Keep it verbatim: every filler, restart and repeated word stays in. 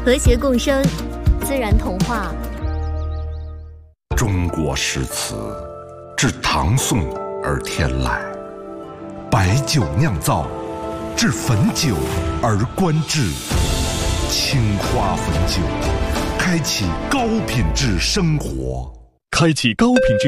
和谐共生，自然童话。 中国诗词自唐宋而天来，白酒酿造，至汾酒而观制。青花汾酒，开启高品质生活， 开启高品质